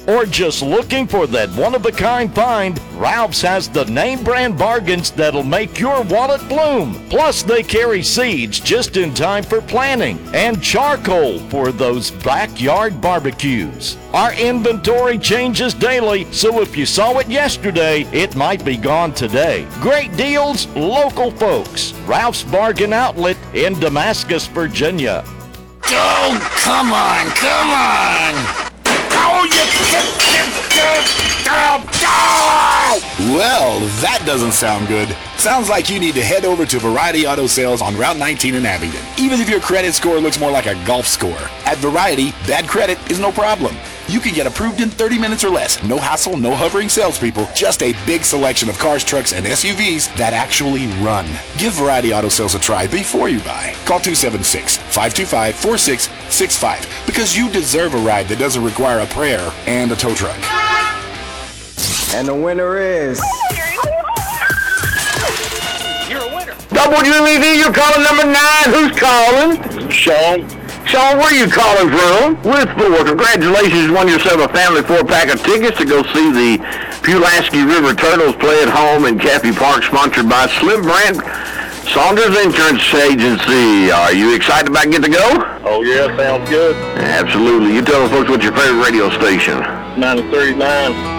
or just looking for that one-of-a-kind find, Ralph's has the name brand bargains that'll make your wallet bloom. Plus, they carry seeds just in time for planting and charcoal for those backyard barbecues. Our inventory changes daily, so if you saw it yesterday, it might be gone today. Great deals, local folks. Ralph's Bargain Outlet in Damascus, Virginia. Oh, come on. Oh, Well, that doesn't sound good. Sounds like you need to head over to Variety Auto Sales on Route 19 in Abingdon. Even if your credit score looks more like a golf score, at Variety, bad credit is no problem. You can get approved in 30 minutes or less. No hassle, no hovering salespeople, just a big selection of cars, trucks, and SUVs that actually run. Give Variety Auto Sales a try before you buy. Call 276-525-4665 because you deserve a ride that doesn't require a prayer and a tow truck. And the winner is... You're a winner. WMEV, you're calling number 9. Who's calling? Sean. Sean, where are you calling from? With Ford. Congratulations, you won yourself a family 4-pack of tickets to go see the Pulaski River Turtles play at home in Cappy Park, sponsored by Slim Brandt Saunders Insurance Agency. Are you excited about getting to go? Oh, yeah, sounds good. Absolutely. You tell the folks what's your favorite radio station. 93.9.